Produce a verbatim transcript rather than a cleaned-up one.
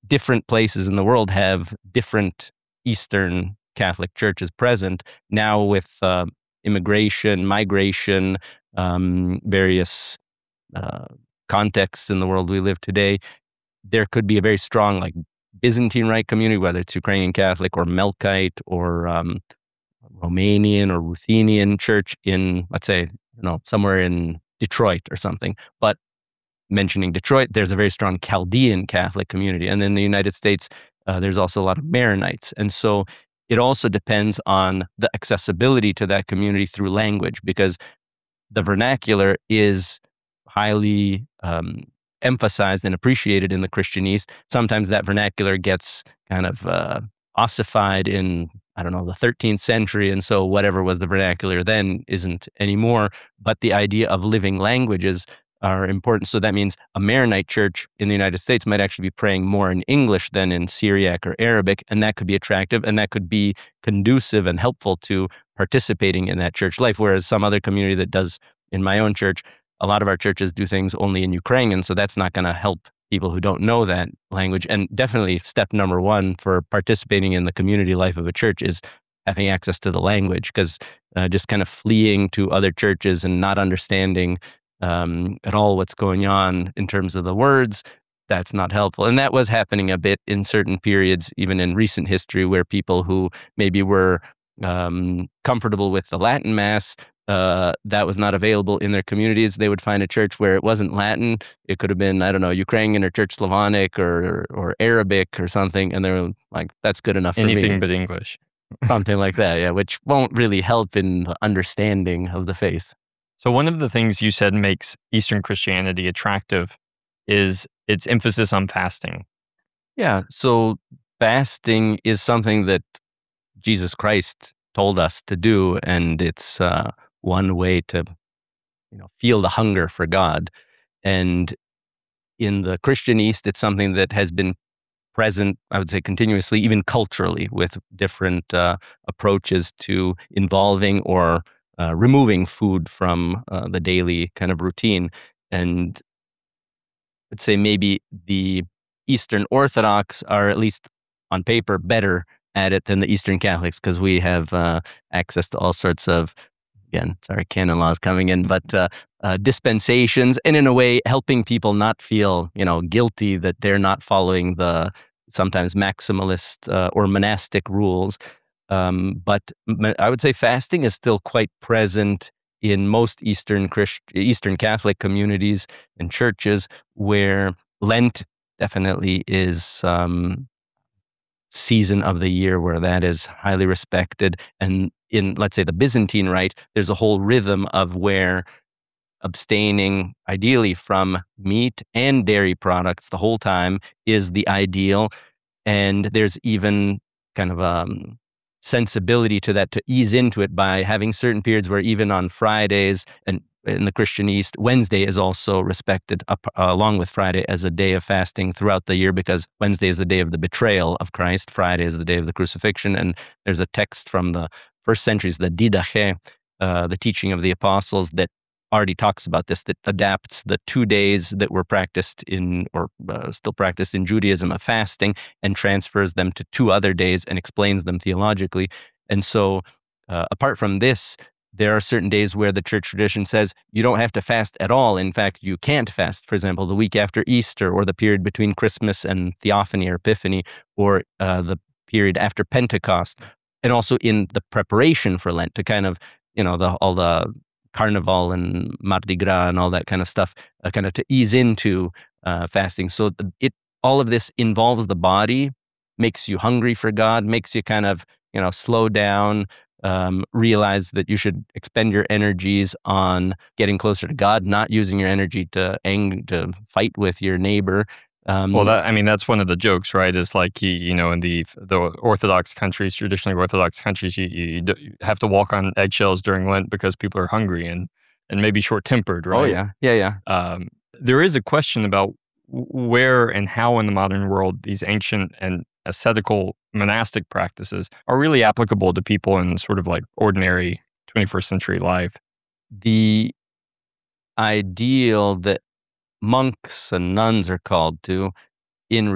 different places in the world have different Eastern Catholic churches present. Now with uh, immigration, migration, um, various uh, contexts in the world we live today, there could be a very strong like Byzantine Rite community, whether it's Ukrainian Catholic or Melkite or um, Romanian or Ruthenian church in, let's say, you know, somewhere in Detroit or something. But mentioning Detroit, there's a very strong Chaldean Catholic community. And in the United States, uh, there's also a lot of Maronites. And so it also depends on the accessibility to that community through language, because the vernacular is highly um, emphasized and appreciated in the Christian East. Sometimes that vernacular gets kind of uh, ossified in, I don't know, the thirteenth century, and so whatever was the vernacular then isn't anymore. But the idea of living languages are important. So that means a Maronite church in the United States might actually be praying more in English than in Syriac or Arabic, and that could be attractive, and that could be conducive and helpful to participating in that church life. Whereas some other community that does, in my own church, a lot of our churches do things only in Ukrainian, so that's not going to help people who don't know that language. And definitely step number one for participating in the community life of a church is having access to the language, because uh, just kind of fleeing to other churches and not understanding um, at all what's going on in terms of the words, that's not helpful. And that was happening a bit in certain periods, even in recent history, where people who maybe were um, comfortable with the Latin Mass, Uh, that was not available in their communities. They would find a church where it wasn't Latin. It could have been, I don't know, Ukrainian or Church Slavonic or or Arabic or something. And they're like, that's good enough for me. Anything but English. Something like that, yeah, which won't really help in the understanding of the faith. So one of the things you said makes Eastern Christianity attractive is its emphasis on fasting. Yeah, so fasting is something that Jesus Christ told us to do, and it's uh, one way to, you know, feel the hunger for God. And in the Christian East, it's something that has been present, I would say, continuously, even culturally, with different uh, approaches to involving or uh, removing food from uh, the daily kind of routine. And I'd say maybe the Eastern Orthodox are, at least on paper, better at it than the Eastern Catholics, because we have uh, access to all sorts of, again, sorry, canon laws coming in, but uh, uh, dispensations, and in a way helping people not feel, you know, guilty that they're not following the sometimes maximalist uh, or monastic rules. Um, but I would say fasting is still quite present in most Eastern Christ Eastern Catholic communities and churches, where Lent definitely is um, season of the year where that is highly respected. And in, let's say, the Byzantine Rite, there's a whole rhythm of where abstaining ideally from meat and dairy products the whole time is the ideal. And there's even kind of a um, sensibility to that to ease into it by having certain periods where even on Fridays, and in the Christian East, Wednesday is also respected up, uh, along with Friday as a day of fasting throughout the year, because Wednesday is the day of the betrayal of Christ. Friday is the day of the crucifixion. And there's a text from the first centuries, the Didache, uh, the teaching of the apostles, that already talks about this, that adapts the two days that were practiced in, or uh, still practiced in Judaism of fasting, and transfers them to two other days and explains them theologically. And so uh, apart from this, there are certain days where the church tradition says you don't have to fast at all. In fact, you can't fast. For example, the week after Easter, or the period between Christmas and Theophany or Epiphany, or uh, the period after Pentecost, and also in the preparation for Lent, to kind of, you know, the, all the Carnival and Mardi Gras and all that kind of stuff, uh, kind of to ease into uh, fasting. So it all of this involves the body, makes you hungry for God, makes you kind of, you know, slow down, um, realize that you should expend your energies on getting closer to God, not using your energy to ang to fight with your neighbor. Um, well, that, I mean, that's one of the jokes, right? Is like, you, you know, in the the Orthodox countries, traditionally Orthodox countries, you, you, you have to walk on eggshells during Lent because people are hungry and and maybe short-tempered, right? Oh, yeah. Yeah, yeah. Um, there is a question about where and how in the modern world these ancient and ascetical monastic practices are really applicable to people in sort of like ordinary twenty-first century life. The ideal that monks and nuns are called to